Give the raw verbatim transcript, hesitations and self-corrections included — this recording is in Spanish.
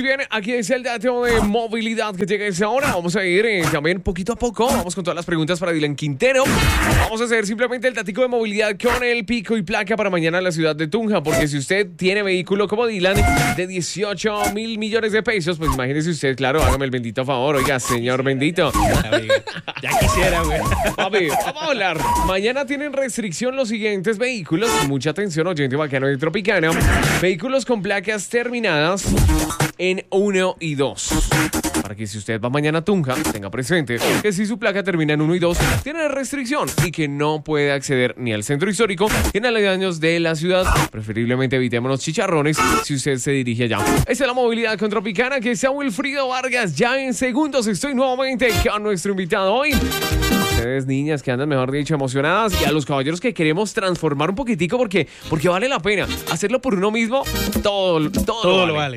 bien, aquí es el dato de movilidad que llega a esa hora. Vamos a ir eh, también poquito a poco. Vamos con todas las preguntas para Dylan Quintero. Vamos a hacer simplemente el datico de movilidad con el pico y placa para mañana en la ciudad de Tunja. Porque si usted tiene vehículo como Dylan de dieciocho mil millones de pesos, pues imagínese usted, claro, hágame el bendito favor. Oiga, señor bendito. Ya quisiera, güey. Papi, vamos a hablar. Mañana tienen restricción los siguientes vehículos. Mucha atención, oyente bacano y tropicano. Vehículos con placas terminadas en uno y dos. Para que si usted va mañana a Tunja, tenga presente que si su placa termina en uno y dos, tiene restricción y que no puede acceder ni al centro histórico ni a los daños de la ciudad. Preferiblemente evitémonos chicharrones si usted se dirige allá. Esa es la movilidad con Tropicana, que sea Wilfrido Vargas. Ya en segundos estoy nuevamente con nuestro invitado hoy. Ustedes, niñas que andan, mejor dicho, emocionadas, y a los caballeros que queremos transformar un poquitico porque, porque vale la pena hacerlo por uno mismo. Todo, todo, Todo lo vale. lo vale.